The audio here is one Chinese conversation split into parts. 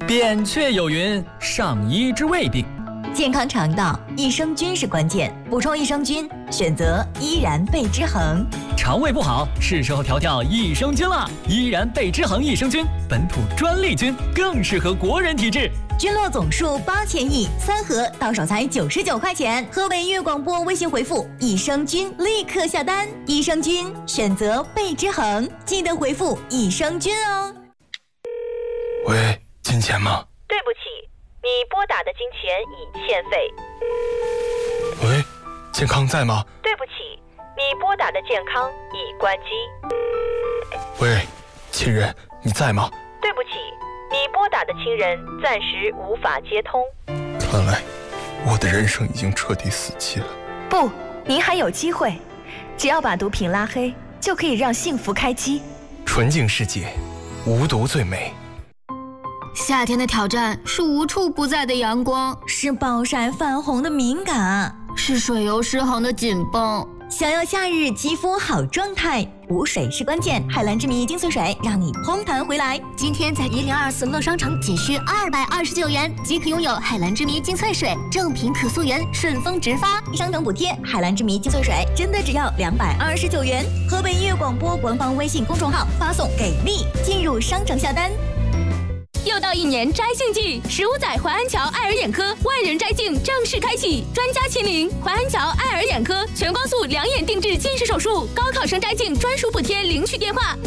扁鹊有云：上医治未病。 健康肠道，益生菌是关键，补充益生菌，选择依然贝之恒。 肠胃不好，是时候调调益生菌了。依然贝之恒益生菌，本土专利菌，更适合国人体质。 菌落总数8000亿，3盒到手才99块钱。河北音乐广播微信回复益生菌，立刻下单。益生菌选择贝之恒，记得回复益生菌哦。 喂，金钱吗？ 对不起，你拨打的金钱已欠费。 喂，健康在吗？ 对不起，你拨打的健康已关机。 喂，亲人，你在吗？ 对不起，你拨打的亲人暂时无法接通。 看来我的人生已经彻底死机了。 不，您还有机会，只要把毒品拉黑，就可以让幸福开机。 纯净世界，无毒最美。 夏天的挑战是无处不在的阳光， 是暴晒泛红的敏感， 是水油失衡的紧绷。 想要夏日肌肤好状态，补水是关键。海蓝之谜精粹水让你嘭弹回来。 今天在1024乐商城仅需229元即可拥有海蓝之谜精粹水，正品可溯源，顺丰直发。 商城补贴，海蓝之谜精粹水真的只要229元。河北音乐广播官方微信公众号发送给力，进入商城下单。 又到一年摘镜季，15载淮安桥爱尔眼科万人摘镜正式开启，专家亲临淮安桥爱尔眼科全光速两眼定制近视手术，高考生摘镜专属补贴，领取电话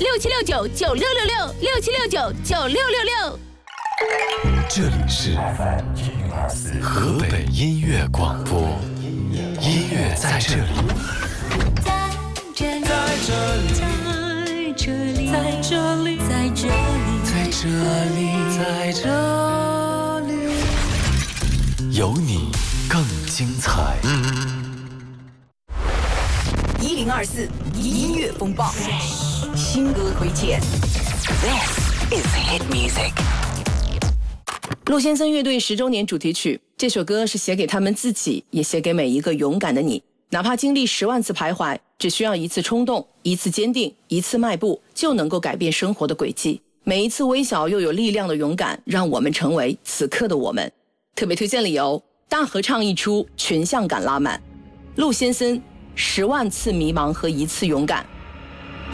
67699666，67699666。 这里是河北音乐广播，音乐在这里， 在这里，在这里，在这里，在这里， 在这里，有你更精彩。 1024音乐风暴，新歌推荐。This is hit music。 陆先生乐队10周年主题曲，这首歌是写给他们自己，也写给每一个勇敢的你。哪怕经历10万次徘徊，只需要一次冲动，一次坚定，一次迈步，就能够改变生活的轨迹。每一次微小又有力量的勇敢，让我们成为此刻的我们。特别推荐理由：大合唱一出，群像感拉满。陆先生10万次迷茫和一次勇敢，